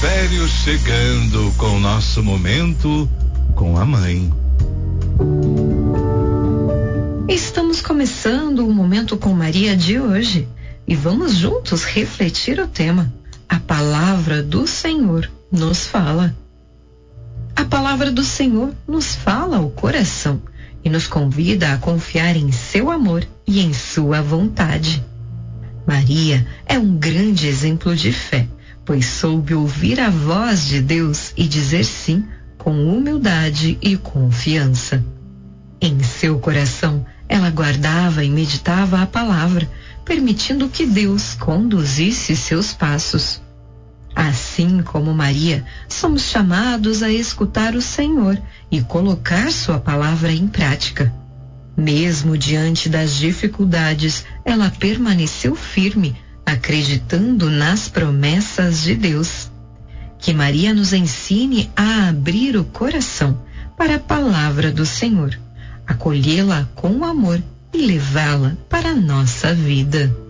Império chegando com o nosso momento com a mãe. Estamos começando o Momento com Maria de hoje e vamos juntos refletir o tema. A palavra do Senhor nos fala. A palavra do Senhor nos fala ao coração e nos convida a confiar em seu amor e em sua vontade. Maria é um grande exemplo de fé, pois soube ouvir a voz de Deus e dizer sim com humildade e confiança. Em seu coração, ela guardava e meditava a palavra, permitindo que Deus conduzisse seus passos. Assim como Maria, somos chamados a escutar o Senhor e colocar sua palavra em prática. Mesmo diante das dificuldades, ela permaneceu firme, acreditando nas promessas de Deus. Que Maria nos ensine a abrir o coração para a palavra do Senhor, acolhê-la com amor e levá-la para a nossa vida.